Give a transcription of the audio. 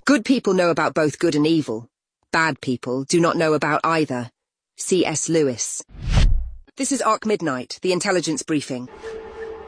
Good people know about both good and evil. Bad people do not know about either. C.S. Lewis. This is Ark Midnight, the intelligence briefing.